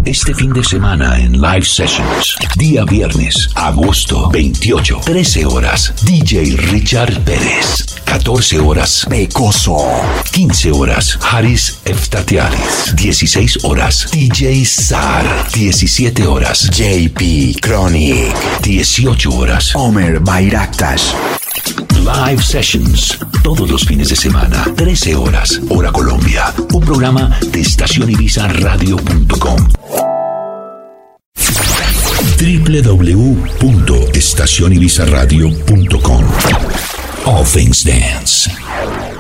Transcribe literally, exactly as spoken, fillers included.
Este fin de semana en Live Sessions. Día viernes, agosto veintiocho, trece horas. D J Richard Pérez. catorce horas. Pecoso. quince horas. Haris Eftatialis. dieciséis horas. D J Sar. diecisiete horas. J P Chronic. dieciocho horas. Omer Bayraktas. Live Sessions, todos los fines de semana, trece horas, hora Colombia. Un programa de estación ibiza radio punto com. doble u doble u doble u punto estación ibiza radio punto com. All Things Dance.